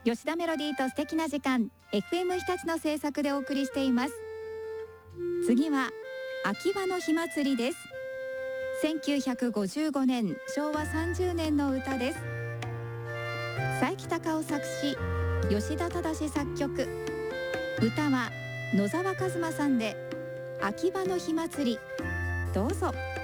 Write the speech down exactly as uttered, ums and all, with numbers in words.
吉田メロディーと素敵な時間 エフエム 日立の制作でお送りしています。次は秋葉の火祭りです。せんきゅうひゃくごじゅうごねんしょうわさんじゅうねんの歌です。佐伯孝夫作詞、吉田忠作曲。歌は野沢一馬さんで秋葉の火祭り。どうぞ。